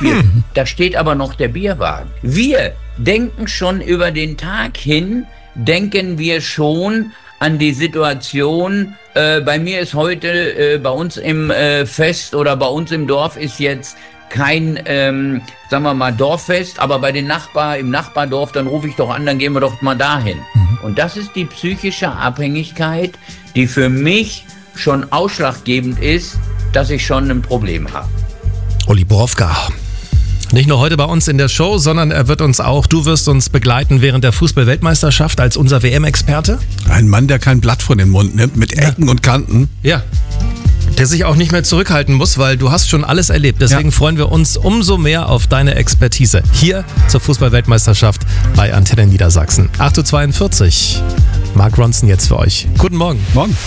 Beispiel. Da steht aber noch der Bierwagen. Wir denken schon über den Tag hin, denken wir schon an die Situation. Bei mir ist heute bei uns im Fest oder bei uns im Dorf ist jetzt kein, sagen wir mal, Dorffest, aber bei den im Nachbardorf, dann rufe ich doch an, dann gehen wir doch mal dahin. Und das ist die psychische Abhängigkeit, die für mich schon ausschlaggebend ist, dass ich schon ein Problem habe. Uli Borowka. Nicht nur heute bei uns in der Show, sondern du wirst uns begleiten während der Fußball-Weltmeisterschaft als unser WM-Experte. Ein Mann, der kein Blatt vor den Mund nimmt, mit Ecken und Kanten. Ja. Der sich auch nicht mehr zurückhalten muss, weil du hast schon alles erlebt. Deswegen freuen wir uns umso mehr auf deine Expertise hier zur Fußball-Weltmeisterschaft bei Antenne Niedersachsen. 8.42 Uhr. Mark Ronson jetzt für euch. Guten Morgen. Morgen.